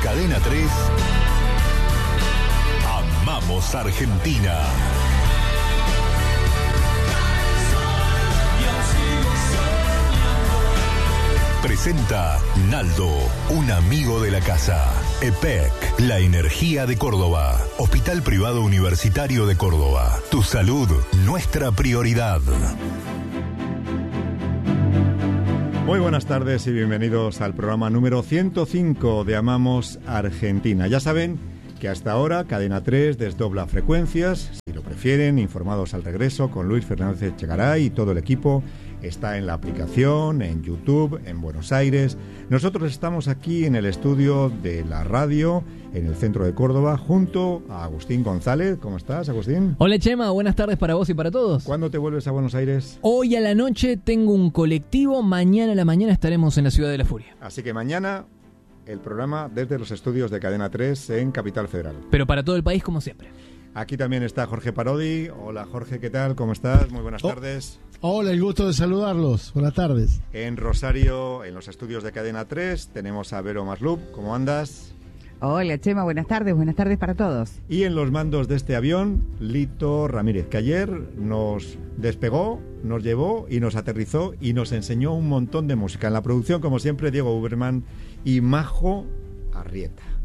Cadena 3, amamos Argentina. Presenta Naldo, un amigo de la casa. EPEC, la energía de Córdoba. Hospital Privado Universitario de Córdoba. Tu salud, nuestra prioridad. Muy buenas tardes y bienvenidos al programa número 105 de Amamos Argentina. Ya saben que hasta ahora Cadena 3 desdobla frecuencias, si lo prefieren, informados al regreso con Luis Fernández Echegaray y todo el equipo. Está en la aplicación, en YouTube, en Buenos Aires. Nosotros estamos aquí en el estudio de la radio, en el centro de Córdoba, junto a Agustín González. ¿Cómo estás, Agustín? Hola, Chema. Buenas tardes para vos y para todos. ¿Cuándo te vuelves a Buenos Aires? Hoy a la noche tengo un colectivo. Mañana a la mañana estaremos en la Ciudad de la Furia. Así que mañana el programa desde los estudios de Cadena 3 en Capital Federal. Pero para todo el país, como siempre. Aquí también está Jorge Parodi. Hola, Jorge, ¿qué tal? ¿Cómo estás? Muy buenas tardes. Hola, el gusto de saludarlos. Buenas tardes. En Rosario, en los estudios de Cadena 3, tenemos a Vero Maslup. ¿Cómo andas? Hola, Chema, buenas tardes para todos. Y en los mandos de este avión, Lito Ramírez, que ayer nos despegó, nos llevó y nos aterrizó y nos enseñó un montón de música. En la producción, como siempre, Diego Uberman y Majo Arrieta.